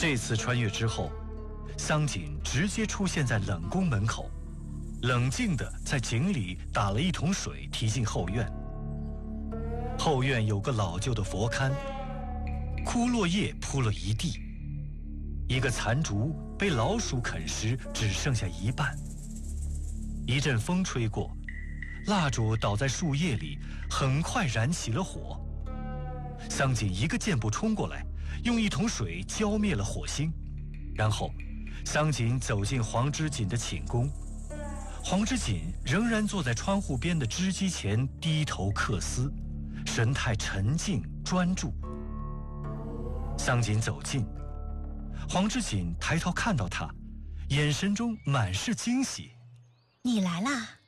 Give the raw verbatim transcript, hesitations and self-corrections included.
这次穿越之后，桑锦直接出现在冷宫门口，冷静地在井里打了一桶水，提进后院。后院有个老旧的佛龛，枯落叶铺了一地，一个残竹被老鼠啃食，只剩下一半。一阵风吹过，蜡烛倒在树叶里，很快燃起了火。桑锦一个箭步冲过来，用一桶水浇灭了火星，然后桑锦走进黄之锦的寝宫。黄之锦仍然坐在窗户边的织机前，低头刻丝，神态沉静专注。桑锦走近，黄之锦抬头看到他，眼神中满是惊喜。 你来啦？